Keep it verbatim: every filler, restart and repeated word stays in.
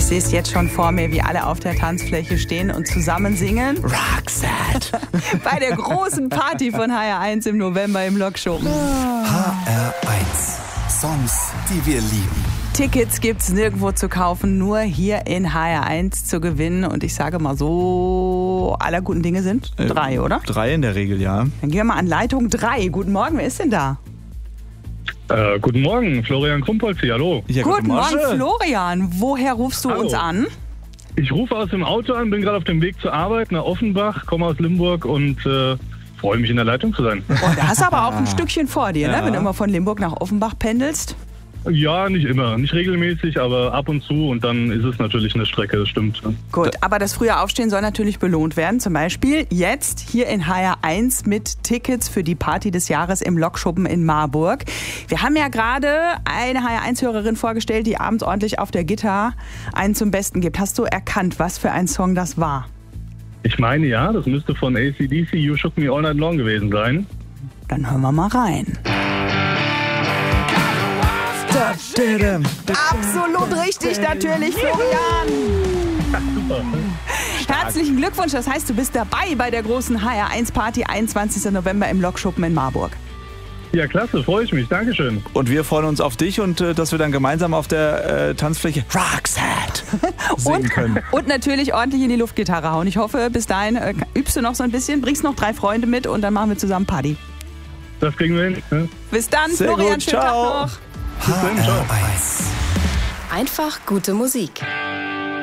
Ich sehe es jetzt schon vor mir, wie alle auf der Tanzfläche stehen und zusammen singen. Roxette. Bei der großen Party von H R eins im November im Lokschuppen. H R eins. Songs, die wir lieben. Tickets gibt's nirgendwo zu kaufen, nur hier in H R eins zu gewinnen. Und ich sage mal so, aller guten Dinge sind drei, oder? Drei in der Regel, ja. Dann gehen wir mal an Leitung drei. Guten Morgen, wer ist denn da? Äh, guten Morgen, Florian Krumpholz hier, hallo. Ja, Guten Morgen, Morgen. Florian. Woher rufst du Hallo. uns an? Ich rufe aus dem Auto an, bin gerade auf dem Weg zur Arbeit nach Offenbach, komme aus Limburg und äh, freue mich in der Leitung zu sein. Oh, da hast du aber auch ein Stückchen vor dir, ne? Ja. Wenn du immer von Limburg nach Offenbach pendelst. Ja, nicht immer, nicht regelmäßig, aber ab und zu und dann ist es natürlich eine Strecke, das stimmt. Gut, aber das frühe Aufstehen soll natürlich belohnt werden. Zum Beispiel jetzt hier in H R eins mit Tickets für die Party des Jahres im Lokschuppen in Marburg. Wir haben ja gerade eine H R eins-Hörerin vorgestellt, die abends ordentlich auf der Gitarre einen zum Besten gibt. Hast du erkannt, was für ein Song das war? Ich meine ja, das müsste von A C D C You Shook Me All Night Long gewesen sein. Dann hören wir mal rein. Absolut richtig, natürlich, Florian. Super. Herzlichen Glückwunsch, das heißt, du bist dabei bei der großen H R eins Party, einundzwanzigsten November im Lokschuppen in Marburg. Ja, klasse, freue ich mich, Dankeschön. Und wir freuen uns auf dich und äh, dass wir dann gemeinsam auf der äh, Tanzfläche Roxette singen Und, können. und natürlich ordentlich in die Luftgitarre hauen. Ich hoffe, bis dahin äh, übst du noch so ein bisschen, bringst noch drei Freunde mit und dann machen wir zusammen Party. Das kriegen wir hin. Ne? Bis dann, Sehr Florian, gut, schönen Tag ciao. noch. Bis dann, ciao. H R eins. Einfach gute Musik.